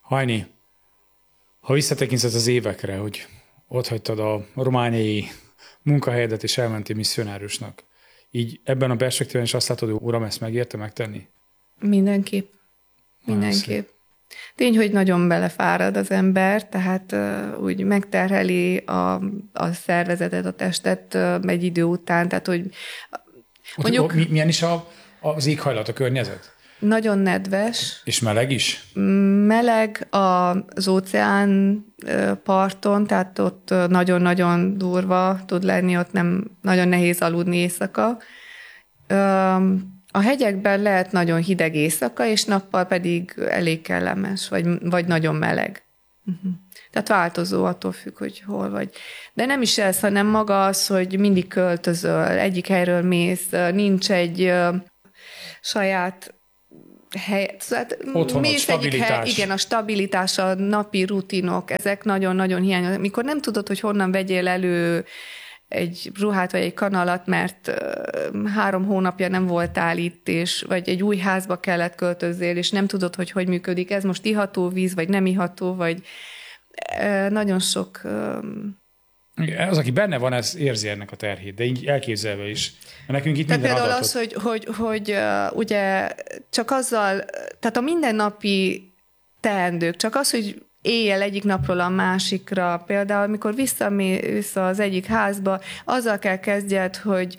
Hajni, ha visszatekintesz az évekre, hogy otthagytad a romániai munkahelyedet és elmentél misszionárusnak, így ebben a perspektívben is azt látod, hogy uram, ezt megérte megtenni? Mindenképp. Tény, hogy nagyon belefárad az ember, tehát úgy megterheli a szervezetet, a testet egy idő után, tehát hogy mondjuk... Milyen is az éghajlat, a környezet? Nagyon nedves. És meleg is? Meleg az óceán parton, tehát ott nagyon-nagyon durva tud lenni, ott nem nagyon nehéz aludni éjszaka. A hegyekben lehet nagyon hideg éjszaka, és nappal pedig elég kellemes, vagy nagyon meleg. Tehát változó, attól függ, hogy hol vagy. De nem is ez, hanem maga az, hogy mindig költözöl, egyik helyről mész, nincs egy saját hely. Otthonod, stabilitás. Igen, a stabilitás, a napi rutinok, ezek nagyon-nagyon hiányoznak. Mikor nem tudod, hogy honnan vegyél elő egy ruhát vagy egy kanalat, mert 3 hónapja nem voltál itt, vagy egy új házba kellett költözzél, és nem tudod, hogy működik. Ez most iható víz, vagy nem iható, vagy nagyon sok... Az, aki benne van, ez érzi ennek a terhét, de így elképzelve is. Mert nekünk itt tehát minden például adatot... az, hogy ugye csak azzal, tehát a mindennapi teendők, csak az, hogy éjjel egyik napról a másikra, például amikor visszamész az egyik házba, azzal kell kezdjed, hogy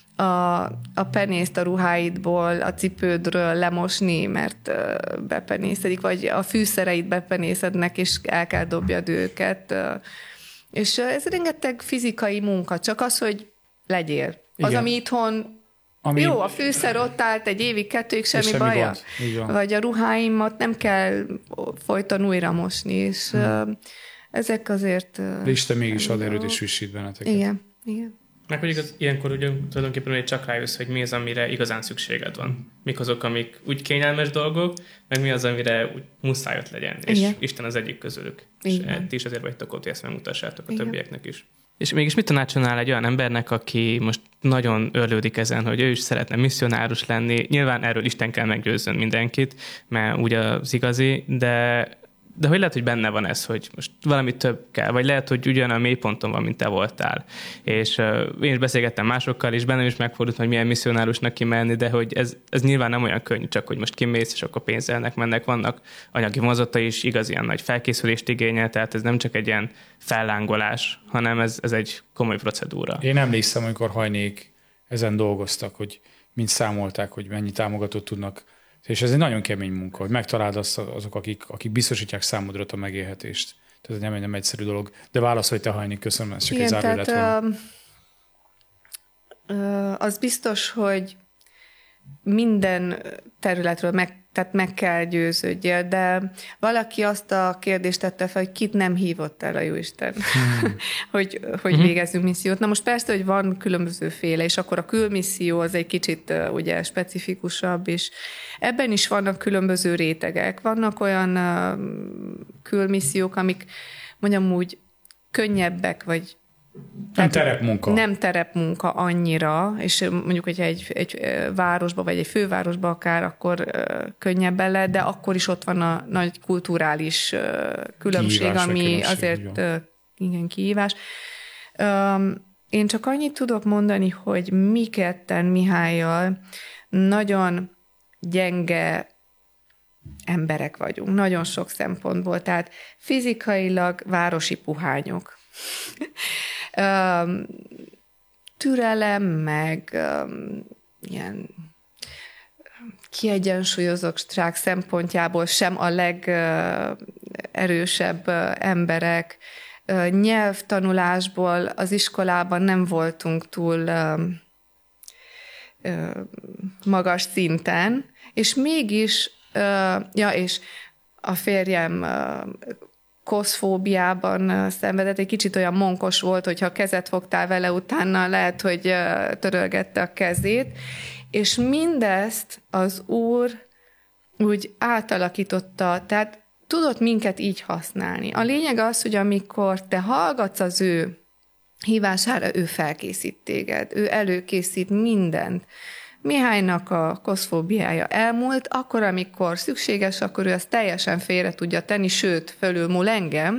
a penészt a ruháidból, a cipődről lemosni, mert bepenészedik, vagy a fűszereit bepenészednek, és el kell dobjad őket. És ez rengeteg fizikai munka, csak az, hogy legyél. Igen. Az, ami itthon jó, a fűszer ott állt egy évig, 2-ig, semmi baja. Vagy a ruháimat nem kell folyton újra mosni, és ezek azért... De Isten mégis ad erőt és frissít benneteket. Igen. Meg hogy ilyenkor ugye tulajdonképpen csak rájössz, hogy mi az, amire igazán szükséged van. Mik azok, amik úgy kényelmes dolgok, meg mi az, amire úgy muszáj ott legyen. Igen. És Isten az egyik közülük. Igen. És ti is azért vagytok ott, hogy ezt megmutassátok a többieknek is. És mégis mit tanácsolnál egy olyan embernek, aki most nagyon örlődik ezen, hogy ő is szeretne misszionárus lenni? Nyilván erről Isten kell meggyőzzön mindenkit, mert úgy az igazi, de hogy lehet, hogy benne van ez, hogy most valami több kell, vagy lehet, hogy ugyan a mélyponton van, mint te voltál. És én is beszélgettem másokkal, és bennem is megfordult, hogy milyen misszionárusnak kimenni, de hogy ez nyilván nem olyan könnyű, csak hogy most kimész, és akkor pénzelnek mennek, vannak anyagi vonzata is, igaz, ilyen nagy felkészülést igényel, tehát ez nem csak egy ilyen fellángolás, hanem ez egy komoly procedúra. Én emlékszem, amikor Hajnék ezen dolgoztak, hogy mind számolták, hogy mennyi támogatót tudnak. És ez egy nagyon kemény munka, hogy megtaláld azok, akik biztosítják számodra a megélhetést. Tehát nem egyszerű dolog. De válaszolj te, Hajni, köszönöm, ez csak egy záró lett az biztos, hogy minden területről meg kell győződjél, de valaki azt a kérdést tette fel, hogy kit nem hívott el a Jóisten, hogy végezzünk missziót. Na most persze, hogy van különbözőféle, és akkor a külmisszió az egy kicsit ugye specifikusabb, és ebben is vannak különböző rétegek. Vannak olyan külmissziók, amik mondjam úgy könnyebbek, vagy nem terepmunka. Nem terepmunka annyira, és mondjuk, hogyha egy városba, vagy egy fővárosba akár, akkor könnyebben lehet, de akkor is ott van a nagy kulturális különbség, kihívás, ami azért igen, kihívás. Én csak annyit tudok mondani, hogy mi ketten Mihállyal nagyon gyenge emberek vagyunk, nagyon sok szempontból, tehát fizikailag városi puhányok. Türelem, meg ilyen kiegyensúlyozottság szempontjából sem a legerősebb emberek. Nyelvtanulásból az iskolában nem voltunk túl magas szinten, és mégis, és a férjem koszfóbiában szenvedett, egy kicsit olyan monkos volt, hogyha kezet fogtál vele, utána lehet, hogy törölgette a kezét, és mindezt az Úr úgy átalakította, tehát tudott minket így használni. A lényeg az, hogy amikor te hallgatsz az ő hívására, ő felkészít téged, ő előkészít mindent, Mihálynak a koszfóbiája elmúlt, akkor, amikor szükséges, akkor ő ezt teljesen félre tudja tenni, sőt, fölülmúl engem.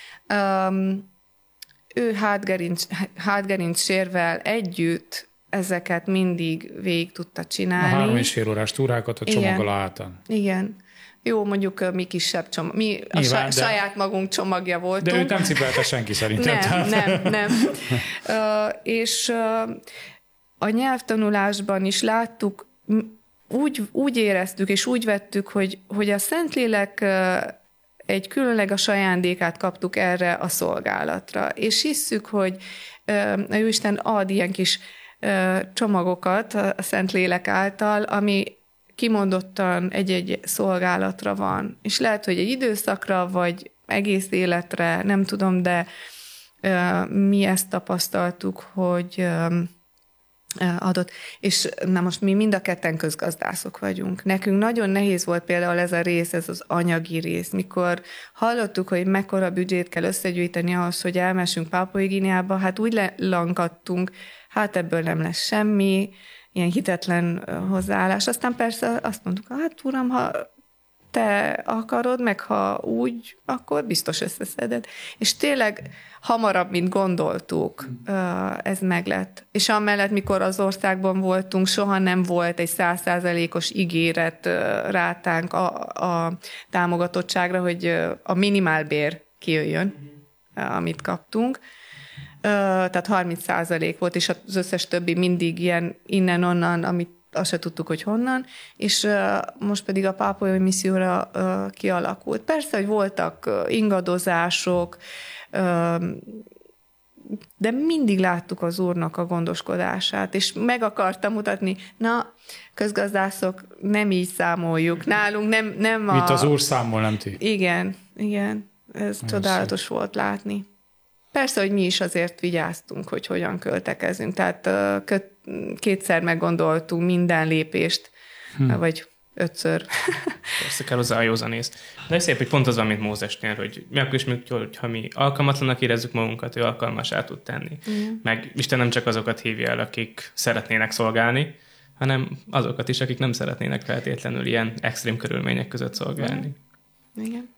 Ő hátgerinc sérvel együtt ezeket mindig végig tudta csinálni. A 3,5 órás túrákat a csomaggal a hátán. Igen. Jó, mondjuk mi kisebb csomag. Mi Nyilván, saját magunk csomagja voltunk. De őt nem cipelte senki szerintem. Nem. És a nyelvtanulásban is láttuk, úgy éreztük és úgy vettük, hogy a Szentlélek egy különleges ajándékát kaptuk erre a szolgálatra. És hisszük, hogy a Jóisten ad ilyen kis csomagokat a Szentlélek által, ami kimondottan egy-egy szolgálatra van. És lehet, hogy egy időszakra, vagy egész életre, nem tudom, de mi ezt tapasztaltuk, hogy adott. És na most mi mind a ketten közgazdászok vagyunk. Nekünk nagyon nehéz volt például ez a rész, ez az anyagi rész, mikor hallottuk, hogy mekkora büdzsét kell összegyűjteni ahhoz, hogy elmessünk Pápua Új-Guineába, hát úgy lankadtunk, hát ebből nem lesz semmi, ilyen hitetlen hozzáállás. Aztán persze azt mondtuk, hát uram, ha te akarod, meg ha úgy, akkor biztos összeszeded. És tényleg hamarabb, mint gondoltuk, ez meglett. És amellett, mikor az országban voltunk, soha nem volt egy 100%-os ígéret rátánk a támogatottságra, hogy a minimálbér kijöjjön, amit kaptunk. Tehát 30% volt, és az összes többi mindig ilyen innen-onnan, amit azt se tudtuk, hogy honnan, és most pedig a pápuai misszióra kialakult. Persze, hogy voltak ingadozások, de mindig láttuk az Úrnak a gondoskodását, és meg akartam mutatni, na, közgazdászok, nem így számoljuk. Nálunk nem Mit az Úr számol, nem ti? Igen. Ez csodálatos volt látni. Persze, hogy mi is azért vigyáztunk, hogy hogyan költekezünk. Tehát kétszer meggondoltunk minden lépést, vagy 5-ször. Persze kell hozzá a józanész. De szép, hogy pont az, amit Mózesnél, hogy mi akkor is ha mi alkalmatlanak érezzük magunkat, ő alkalmassá tud tenni. Meg Isten nem csak azokat hívja el, akik szeretnének szolgálni, hanem azokat is, akik nem szeretnének feltétlenül ilyen extrém körülmények között szolgálni. Igen.